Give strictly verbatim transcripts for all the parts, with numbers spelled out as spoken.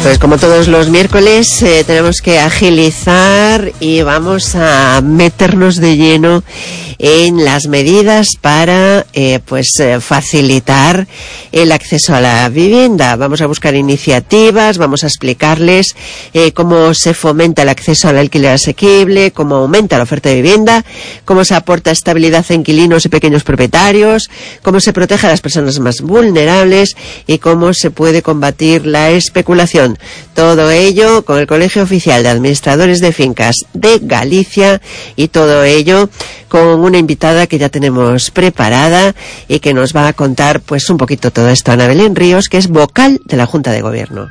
Pues como todos los miércoles eh, tenemos que agilizar y vamos a meternos de lleno en las medidas para eh, pues eh, facilitar el acceso a la vivienda. Vamos a buscar iniciativas, vamos a explicarles eh, cómo se fomenta el acceso al alquiler asequible, cómo aumenta la oferta de vivienda, cómo se aporta estabilidad a inquilinos y pequeños propietarios, cómo se protege a las personas más vulnerables y cómo se puede combatir la especulación. Todo ello con el Colegio Oficial de Administradores de Fincas de Galicia y todo ello con una invitada que ya tenemos preparada y que nos va a contar pues un poquito todo esto, Ana Belén Ríos, que es vocal de la Junta de Gobierno.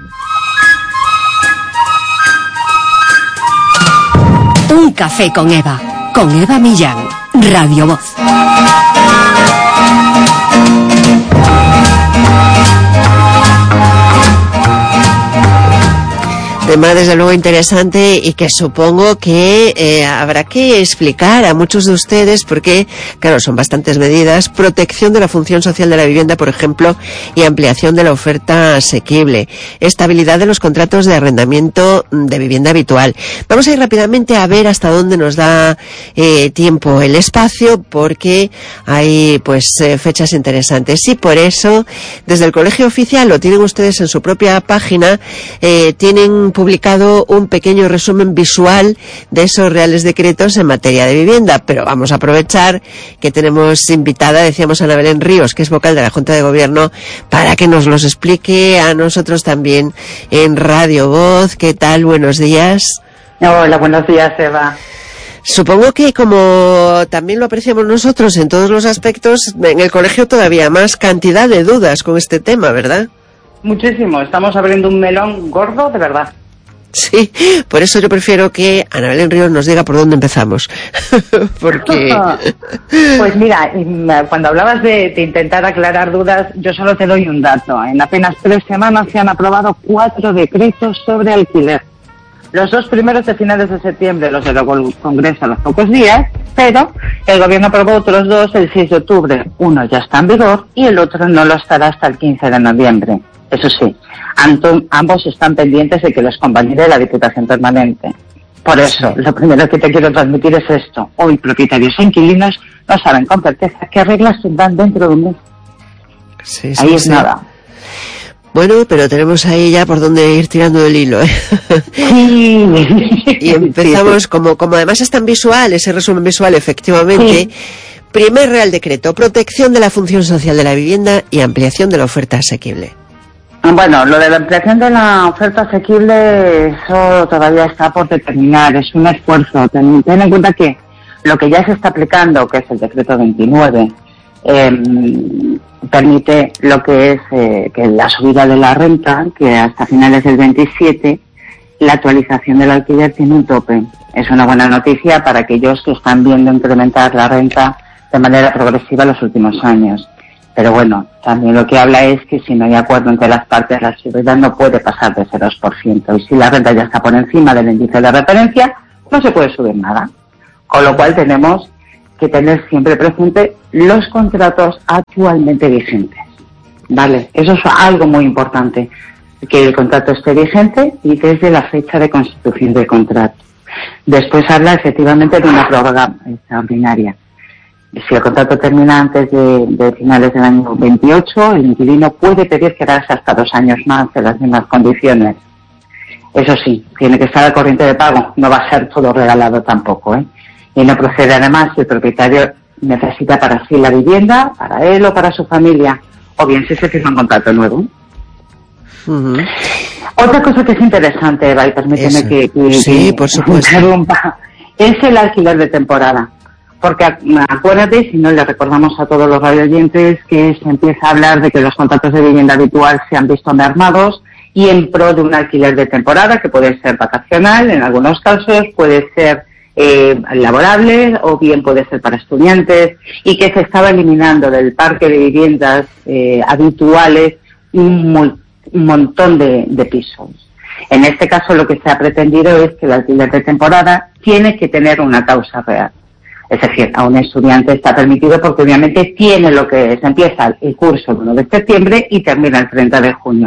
Un café con Eva, con Eva Millán, Radio Voz. Tema desde luego interesante y que supongo que eh, habrá que explicar a muchos de ustedes porque, claro, son bastantes medidas. Protección de la función social de la vivienda, por ejemplo, y ampliación de la oferta asequible. Estabilidad de los contratos de arrendamiento de vivienda habitual. Vamos a ir rápidamente a ver hasta dónde nos da eh, tiempo el espacio porque hay pues eh, fechas interesantes. Y por eso, desde el Colegio Oficial, lo tienen ustedes en su propia página, eh, tienen publicado un pequeño resumen visual de esos reales decretos en materia de vivienda, pero vamos a aprovechar que tenemos invitada, decíamos, Ana Belén Ríos, que es vocal de la Junta de Gobierno, para que nos los explique a nosotros también en Radio Voz. ¿Qué tal? Buenos días. Hola, buenos días, Eva. Supongo que como también lo apreciamos nosotros en todos los aspectos, en el colegio todavía más cantidad de dudas con este tema, ¿verdad? Muchísimo, estamos abriendo un melón gordo, de verdad. Sí, por eso yo prefiero que Ana Belén Ríos nos diga por dónde empezamos. Porque... Pues mira, cuando hablabas de, de intentar aclarar dudas, yo solo te doy un dato. En apenas tres semanas se han aprobado cuatro decretos sobre alquiler. Los dos primeros de finales de septiembre, los del Congreso a los pocos días, pero el Gobierno aprobó otros dos el seis de octubre. Uno ya está en vigor y el otro no lo estará hasta el quince de noviembre. Eso sí, ambos están pendientes de que los convalide la Diputación Permanente. Por eso, lo primero que te quiero transmitir es esto. Hoy propietarios e inquilinos no saben con certeza qué reglas tendrán dentro de un mes. Sí, sí, ahí sí. es nada. Bueno, pero tenemos ahí ya por donde ir tirando el hilo, ¿eh? Sí. Y empezamos, sí. como, como además es tan visual, ese resumen visual, efectivamente. Sí. Primer Real Decreto, protección de la función social de la vivienda y ampliación de la oferta asequible. Bueno, lo de la ampliación de la oferta asequible, eso todavía está por determinar, es un esfuerzo. Ten, ten en cuenta que lo que ya se está aplicando, que es el decreto veintinueve, eh, permite lo que es eh, que la subida de la renta, que hasta finales del veintisiete, la actualización del alquiler tiene un tope. Es una buena noticia para aquellos que están viendo incrementar la renta de manera progresiva en los últimos años. Pero bueno, también lo que habla es que si no hay acuerdo entre las partes, la subida no puede pasar de ese dos por ciento. Y si la renta ya está por encima del índice de referencia, no se puede subir nada. Con lo cual tenemos que tener siempre presente los contratos actualmente vigentes. ¿Vale? Eso es algo muy importante. Que el contrato esté vigente y desde la fecha de constitución del contrato. Después habla efectivamente de una prórroga extraordinaria. Si el contrato termina antes de, de finales del año veintiocho, el inquilino puede pedir quedarse hasta dos años más en las mismas condiciones. Eso sí, tiene que estar al corriente de pago, no va a ser todo regalado tampoco, ¿eh? Y no procede además si el propietario necesita para sí la vivienda, para él o para su familia, o bien si se firma un contrato nuevo. Uh-huh. Otra cosa que es interesante, Eva, y permíteme que, que, sí, que por supuesto. interrumpa, es el alquiler de temporada. Porque acuérdate, si no le recordamos a todos los radioyentes, que se empieza a hablar de que los contratos de vivienda habitual se han visto mermados y en pro de un alquiler de temporada, que puede ser vacacional, en algunos casos puede ser eh, laborable o bien puede ser para estudiantes, y que se estaba eliminando del parque de viviendas eh, habituales un, un montón de, de pisos. En este caso lo que se ha pretendido es que el alquiler de temporada tiene que tener una causa real. Es decir, a un estudiante está permitido porque obviamente tiene lo que es, empieza el curso el uno de septiembre y termina el treinta de junio.